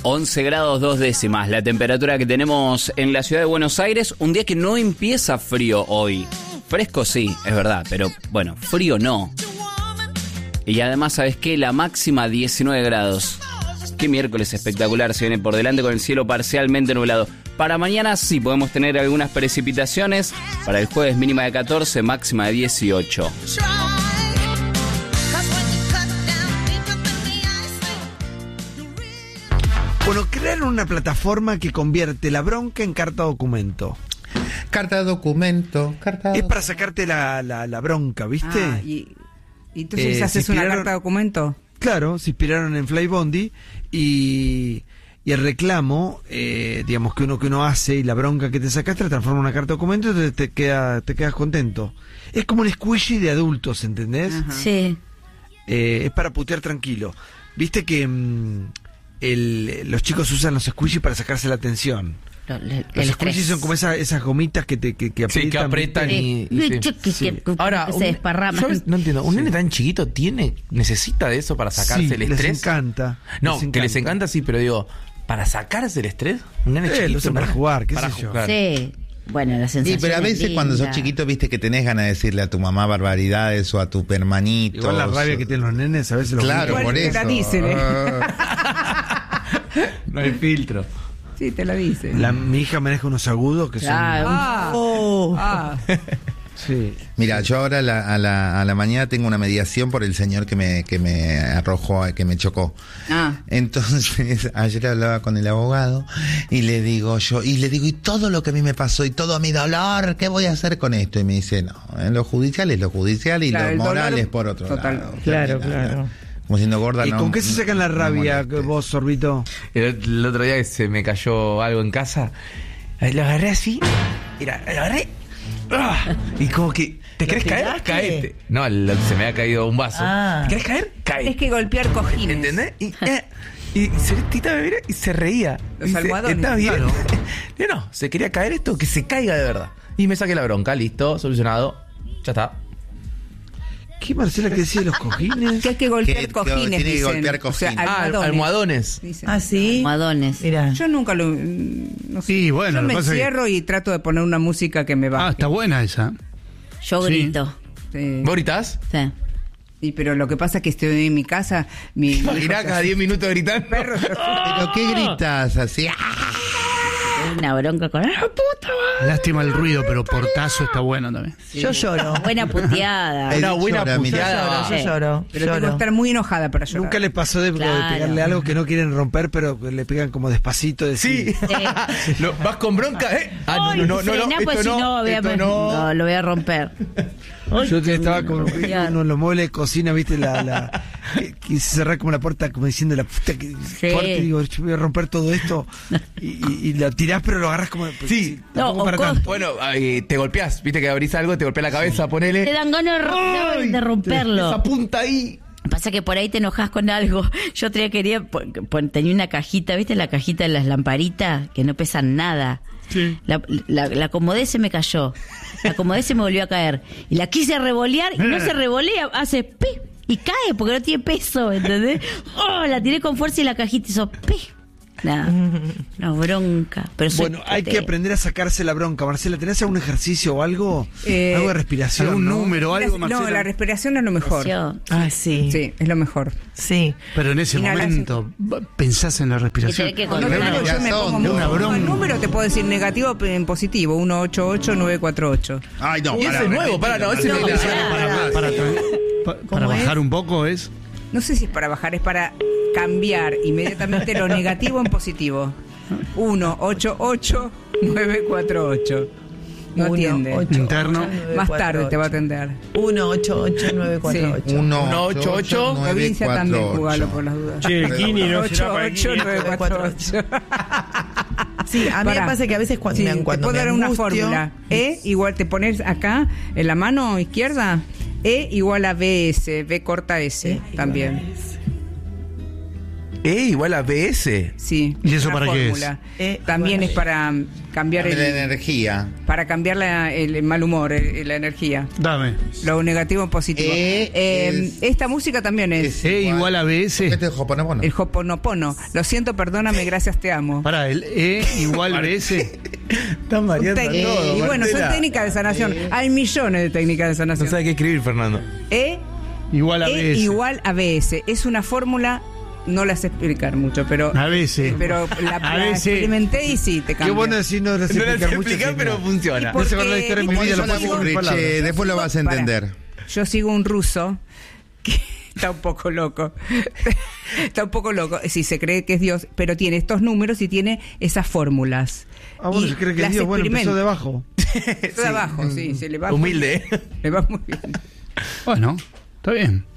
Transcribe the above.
11 grados 2 décimas, la temperatura que tenemos en la ciudad de Buenos Aires. Un día que no empieza frío hoy. Fresco sí, es verdad, pero bueno, frío no. Y además, ¿sabes qué? La máxima 19 grados. Qué miércoles espectacular se viene por delante con el cielo parcialmente nublado. Para mañana sí podemos tener algunas precipitaciones. Para el jueves mínima de 14, máxima de 18. Bueno, crearon una plataforma que convierte la bronca en carta documento. Carta documento. Es para sacarte la bronca, ¿viste? Y entonces haces una carta documento. Claro, se inspiraron en Flybondi y el reclamo, digamos, que uno hace y la bronca que te sacaste la transforma en una carta documento y te quedas contento. Es como un squishy de adultos, ¿entendés? Ajá. Sí. Es para putear tranquilo. Viste que los chicos usan los squishy para sacarse la atención. Los squishy son como esas gomitas que aprietan. Sí, que apretan y Sí. Ahora, se desparraman. No entiendo, ¿un nene tan chiquito necesita de eso para sacarse el estrés? Les encanta. Que les encanta, sí, pero digo, ¿para sacarse el estrés? Un nene chiquito. Lo usan para jugar, qué para sé yo. jugar. Sí. Bueno, la sensación. Sí, pero a veces es cuando sos linda. chiquito, viste que tenés ganas de decirle a tu mamá barbaridades o a tu hermanito. Igual la rabia que tienen los nenes, a veces los Claro, Igual por te eso. la dicen, No hay filtro. Sí, te la dicen. Mi hija maneja unos agudos que sí. Mira, yo ahora a la mañana tengo una mediación por el señor que me arrojó, que me chocó. Entonces, ayer hablaba con el abogado y le digo, y todo lo que a mí me pasó y todo mi dolor, ¿qué voy a hacer con esto? Y me dice, no, en lo judicial es lo judicial y Claro, lo el moral dolor, es por otro total. lado. Claro. Como siendo gorda, ¿Y no. con qué se sacan la rabia molestes. vos, Sorbito? El otro día que se me cayó algo en casa, lo agarré así, mira, lo agarré, y como que, ¿te querés caer? tiraste? Caete. No, se me había caído un vaso. ¿Te querés caer? Cae. Es que golpear cojines. ¿Entendés? Y Celestita me mira y se reía. Los Dice, almohadones. ¿está bien? Claro. Yo no, se quería caer esto, que se caiga de verdad. Y me saqué la bronca, listo, solucionado, ya está. ¿Qué, Marcela, que decía de los cojines? Que hay que golpear Que cojines, tiene que dicen. golpear O sea, cojines. Almohadones. dicen. Ah, sí. Almohadones. Mira. Yo nunca lo... No sé. Sí, bueno, Yo lo me que pasa es que- encierro y trato de poner una música que me baje. está buena esa. Yo Sí. grito. Sí. ¿Vos gritás? Sí. Y pero lo que pasa es que estoy en mi casa, mi Mirá, cada 10 minutos gritando. ¿Pero qué gritas así? Una bronca con la puta madre. Lástima el ruido, pero portazo está bueno también. Yo lloro. Buena puteada. Ay, Una buena llora, mira. puteada. Yo lloro. Pero tengo que estar muy enojada para llorar. Nunca le pasó de Claro. pegarle algo que no quieren romper, pero le pegan como despacito. Sí. ¿Vas con bronca? No, Frená, pues si no, lo voy a romper. Yo estaba con Cuidado. uno en los muebles de cocina, viste, que se cerraba como la puerta, como diciendo la puta que fuerte, digo, yo voy a romper todo esto y lo tirás, pero lo agarras como Sí. tampoco No, para o tanto. Bueno, te golpeás, viste que abrís algo, te golpea la cabeza, ponele. Te dan ganas de romperlo. Esa punta ahí. Pasa que por ahí te enojas con algo. Yo quería tenía una cajita, ¿viste? La cajita de las lamparitas que no pesan nada. Sí. La acomodé, se me cayó. La acomodé, se me volvió a caer. Y la quise revolear y no se revolea, hace pi y cae porque no tiene peso, ¿entendés? La tiré con fuerza y la cajita hizo pi. Nada, no, bronca. Pero Bueno, hay que aprender a sacarse la bronca. Marcela, ¿tenés algún ejercicio o algo? Algo de respiración, ¿Algún ¿no? número o algo, No, Marcela? la respiración es lo mejor. Ah, sí. Sí, es lo mejor. Sí. Pero en ese Inhalación. momento pensás en la respiración. Y tenés que No, controlar. claro, yo me pongo de una muy- bronca. el número te puedo decir negativo en positivo, 188948. Ay, no, Y ese es nuevo, no, ese No, es Para bajar un poco es... No sé si es para bajar, es para cambiar inmediatamente lo negativo en positivo. 188948. No atiende. 1, 8, Interno. 8, 9, Más 4, tarde te va a 8. atender. 1888948. 188 Provincia también, jugalo por las dudas. Che, el Kini no será para 188948. Sí, a mí Pará. me pasa que a veces cuando, Sí, me, te cuando puedo me dar una angustio, fórmula. Igual te pones acá en la mano izquierda. E igual a BS, B corta S E igual también. E igual a BS. Sí. ¿Y eso una para qué es? fórmula. También es para cambiar Dame la energía. para cambiar el mal humor, la energía. Dame. Lo negativo en positivo. Esta música también es E igual a BS. Este es Hoponopono. el Hoponopono. Lo siento, perdóname, gracias, te amo. Pará, el E igual BS. Están mareando todo. Y bueno, son Marcela. técnicas de sanación. Hay millones de técnicas de No sanación. sabe qué escribir, Fernando. Igual a E BS. igual a BS. Es una fórmula, no la sé explicar mucho, pero A veces. pero A la veces. experimenté y sí, te Qué cambia. bueno decir no lo sé No la sé explicar mucho. explicar, sí, pero no. funciona. Y No sé con la historia de mi Por vida, eso lo la puedo decir con Bullrich, palabras. después lo vas a entender. Yo sigo un ruso que está un poco loco. Está un poco loco. Sí, se cree que es Dios, pero tiene estos números y tiene esas fórmulas. Ah, bueno, Y se cree que las es Dios. Bueno, empezó experimenta. de abajo. Está de abajo, sí, se le va Humilde. muy bien. Le va muy bien. Bueno, está bien.